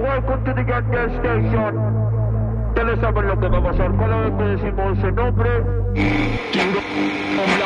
welcome to the Gas Station. Ya le saben lo que va a pasar cada vez que decimos ese nombre.